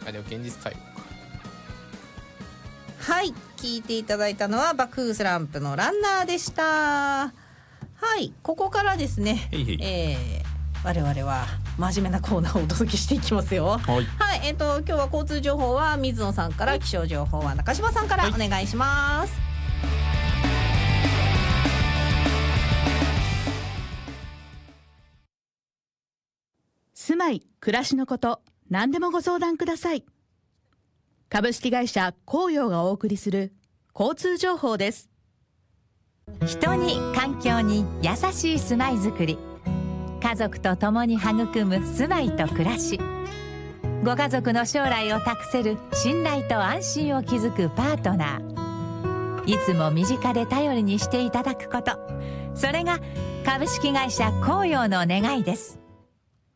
でも現実対応か。 はい、聞いていただいたのは爆風スランプのランナーでした。はい、ここからですね、我々は真面目なコーナーをお届けしていきますよ。はい、今日は交通情報は水野さんから、気象情報は中島さんからお願いします。 住まい、暮らしのこと、何でもご相談ください。株式会社光陽がお送りする交通情報です。 人に環境に優しい住まいづくり、家族と共に育む住まいと暮らし、ご家族の将来を託せる信頼と安心を築くパートナー、いつも身近で頼りにしていただくこと、それが株式会社光陽の願いです。